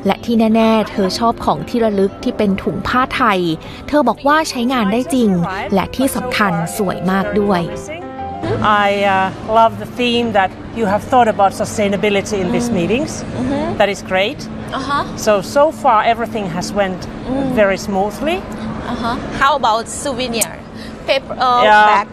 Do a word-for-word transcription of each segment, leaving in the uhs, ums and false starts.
และที่แน่ๆเธอชอบของที่ระลึกที่เป็นถุงผ้าไทยเธอบอกว่าใช้งานได้จริงและที่สำคัญสวยมากด้วย I uh, love the theme that you have thought about sustainability in these meetings. Mm-hmm. That is great. Uh-huh. So so far everything has went mm. very smoothly. Uh-huh. How about souvenir paper uh, yeah. bag?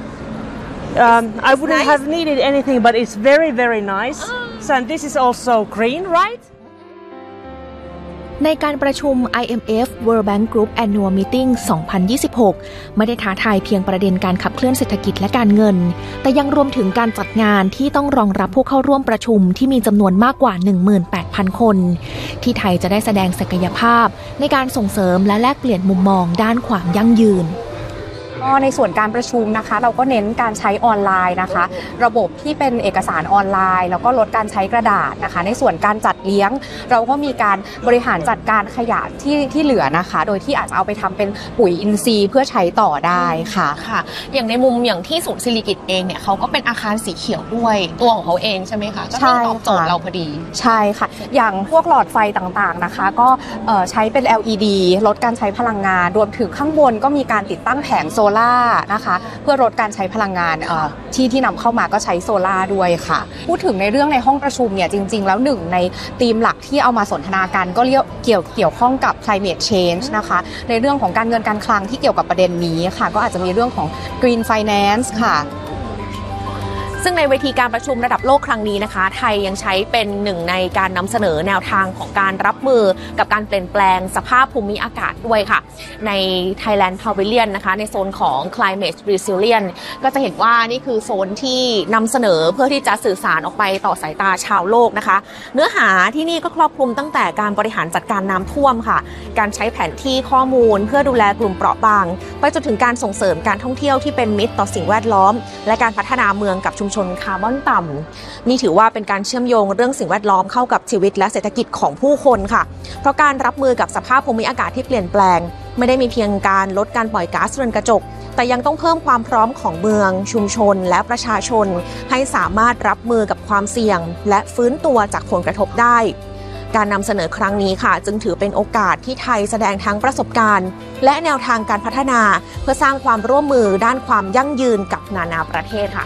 Um, it's, I it's wouldn't nice? have needed anything, but it's very very nice. Uh. So and this is also green, right? ในการประชุม ไอ เอ็ม เอฟ World Bank Group Annual Meeting สองพันยี่สิบหก ไม่ได้ท้าทายเพียงประเด็นการขับเคลื่อนเศรษฐกิจและการเงินแต่ยังรวมถึงการจัดงานที่ต้องรองรับผู้เข้าร่วมประชุมที่มีจำนวนมากกว่า หนึ่งหมื่นแปดพัน คนที่ไทยจะได้แสดงศักยภาพในการส่งเสริมและแลกเปลี่ยนมุมมองด้านความยั่งยืนก็ในส่วนการประชุมนะคะเราก็เน้นการใช้ออนไลน์นะคะระบบที่เป็นเอกสารออนไลน์แล้วก็ลดการใช้กระดาษนะคะในส่วนการจัดเลี้ยงเราก็มีการบริหารจัดการขยะที่ที่เหลือนะคะโดยที่อาจจะเอาไปทำเป็นปุ๋ยอินทรีย์เพื่อใช้ต่อได้ค่ะค่ะอย่างในมุมอย่างที่ศูนย์สิริกิติ์เองเนี่ยเขาก็เป็นอาคารสีเขียวด้วยตัวของเขาเองใช่ไหมคะก็ตอบโจทย์เราพอดีใช่ค่ะอย่างพวกหลอดไฟต่างๆนะคะก็ใช้เป็น แอล อี ดี ลดการใช้พลังงานรวมถึงข้างบนก็มีการติดตั้งแผงโซล่านะคะเพื่อลดการใช้พลังงานที่ที่นำเข้ามาก็ใช้โซล่าด้วยค่ะพูดถึงในเรื่องในห้องประชุมเนี่ยจริงๆแล้วหนึ่งในธีมหลักที่เอามาสนทนากันก็เรียกเกี่ยวเกี่ยวข้องกับ climate change นะคะในเรื่องของการเงินการคลังที่เกี่ยวกับประเด็นนี้ค่ะก็อาจจะมีเรื่องของ green finance ค่ะซึ่งในเวทีการประชุมระดับโลกครั้งนี้นะคะไทยยังใช้เป็นหนึ่งในการนำเสนอแนวทางของการรับมือกับการเปลี่ยนแปลงสภาพภูมิอากาศด้วยค่ะใน Thailand Pavilion นะคะในโซนของ Climate Resilience ก็จะเห็นว่านี่คือโซนที่นำเสนอเพื่อที่จะสื่อสารออกไปต่อสายตาชาวโลกนะคะเนื้อหาที่นี่ก็ครอบคลุมตั้งแต่การบริหารจัดการน้ำท่วมค่ะการใช้แผนที่ข้อมูลเพื่อดูแลกลุ่มเปราะบางไปจนถึงการส่งเสริมการท่องเที่ยวที่เป็นมิตรต่อสิ่งแวดล้อมและการพัฒนาเมืองกับชุมชนคาร์บอนต่ำนี่ถือว่าเป็นการเชื่อมโยงเรื่องสิ่งแวดล้อมเข้ากับชีวิตและเศรษฐกิจของผู้คนค่ะเพราะการรับมือกับสภาพภูมิอากาศที่เปลี่ยนแปลงไม่ได้มีเพียงการลดการปล่อยก๊าซเรือนกระจกแต่ยังต้องเพิ่มความพร้อมของเมืองชุมชนและประชาชนให้สามารถรับมือกับความเสี่ยงและฟื้นตัวจากผลกระทบได้การนำเสนอครั้งนี้ค่ะจึงถือเป็นโอกาสที่ไทยแสดงทั้งประสบการณ์และแนวทางการพัฒนาเพื่อสร้างความร่วมมือด้านความยั่งยืนกับนานาประเทศค่ะ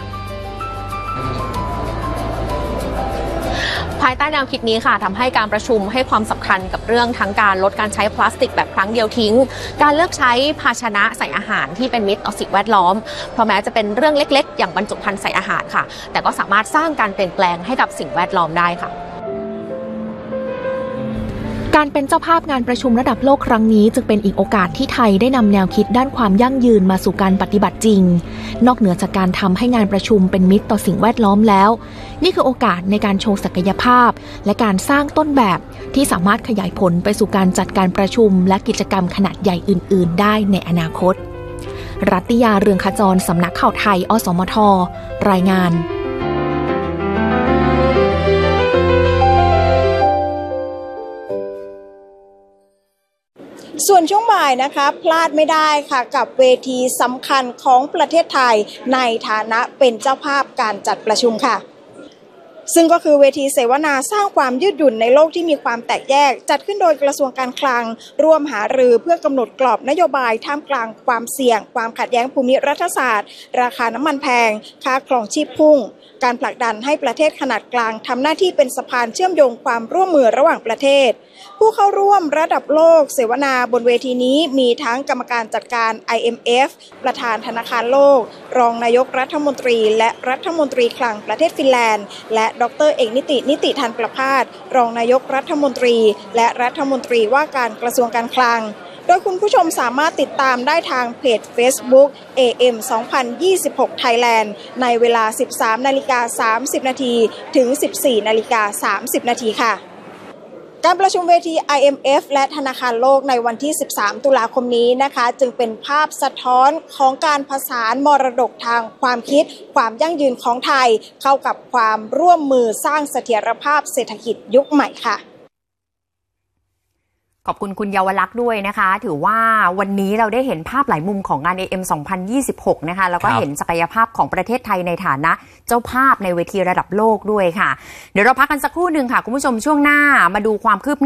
ภายใต้แนวคิดนี้ค่ะทำให้การประชุมให้ความสำคัญกับเรื่องทั้งการลดการใช้พลาสติกแบบครั้งเดียวทิ้งการเลือกใช้ภาชนะใส่อาหารที่เป็นมิตรต่อสิ่งแวดล้อมเพราะแม้จะเป็นเรื่องเล็กๆอย่างบรรจุภัณฑ์ใส่อาหารค่ะแต่ก็สามารถสร้างการเปลี่ยนแปลงให้กับสิ่งแวดล้อมได้ค่ะการเป็นเจ้าภาพงานประชุมระดับโลกครั้งนี้จึงเป็นอีกโอกาสที่ไทยได้นำแนวคิดด้านความยั่งยืนมาสู่การปฏิบัติจริงนอกเหนือจากการทำให้งานประชุมเป็นมิตรต่อสิ่งแวดล้อมแล้วนี่คือโอกาสในการโชว์ศักยภาพและการสร้างต้นแบบที่สามารถขยายผลไปสู่การจัดการประชุมและกิจกรรมขนาดใหญ่อื่นๆได้ในอนาคตรัตยาเรืองขจรสำนักข่าวไทยอสมทรายงานส่วนช่วงบ่ายนะคะพลาดไม่ได้ค่ะกับเวทีสำคัญของประเทศไทยในฐานะเป็นเจ้าภาพการจัดประชุมค่ะซึ่งก็คือเวทีเสวนาสร้างความยืดหยุ่นในโลกที่มีความแตกแยกจัดขึ้นโดยกระทรวงการคลังร่วมหารือเพื่อกำหนดกรอบนโยบายท่ามกลางความเสี่ยงความขัดแย้งภูมิรัฐศาสตร์ราคาน้ำมันแพงค่าครองชีพพุ่งการผลักดันให้ประเทศขนาดกลางทำหน้าที่เป็นสะพานเชื่อมโยงความร่วมมือระหว่างประเทศผู้เข้าร่วมระดับโลกเสวนาบนเวทีนี้มีทั้งกรรมการจัดการ ไอ เอ็ม เอฟ ประธานธนาคารโลกรองนายกรัฐมนตรีและรัฐมนตรีคลังประเทศฟินแลนด์และดร.เอกนิตินิติธันประภาสรองนายกรัฐมนตรีและรัฐมนตรีว่าการกระทรวงการคลังโดยคุณผู้ชมสามารถติดตามได้ทางเพจ Facebook เอ เอ็ม สองพันยี่สิบหก Thailand ในเวลา สิบสามนาฬิกาสามสิบนาทีถึง สิบสี่นาฬิกาสามสิบนาทีค่ะการประชุมเวที ไอ เอ็ม เอฟ และธนาคารโลกในวันที่สิบสามตุลาคมนี้นะคะจึงเป็นภาพสะท้อนของการผสานมรดกทางความคิดความยั่งยืนของไทยเข้ากับความร่วมมือสร้างเสถียรภาพเศรษฐกิจยุคใหม่ค่ะขอบคุณคุณเยาวลักษณ์ด้วยนะคะถือว่าวันนี้เราได้เห็นภาพหลายมุมของงาน เอ เอ็ม สองพันยี่สิบหกนะคะแล้วก็เห็นศักยภาพของประเทศไทยในฐานะเจ้าภาพในเวทีระดับโลกด้วยค่ะเดี๋ยวเราพักกันสักครู่นึงค่ะคุณผู้ชมช่วงหน้ามาดูความคืบ